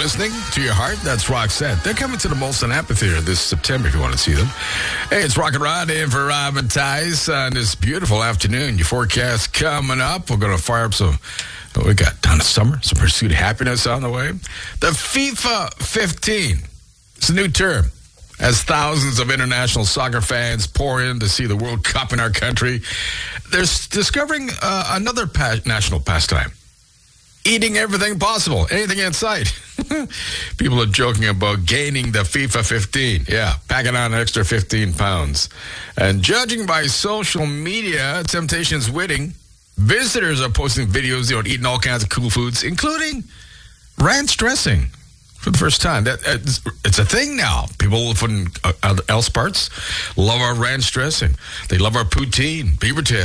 listening to your heart? That's Roxette. They're coming to the Molson Amphitheater this September if you want to see them. Hey, it's Rock and Rod in for Rob and Tice on this beautiful afternoon. Your forecast coming up. We're going to fire up some, we got a ton of summer, some pursuit of happiness on the way. The FIFA 15. It's a new term. As thousands of international soccer fans pour in to see the World Cup in our country, they're discovering another national pastime. Eating everything possible, anything in sight. People are joking about gaining the FIFA 15. Yeah, packing on an extra 15 pounds. And judging by social media, temptation's winning. Visitors are posting videos, eating all kinds of cool foods, including ranch dressing. For the first time. It's a thing now. People from else parts love our ranch dressing. They love our poutine, beaver tail.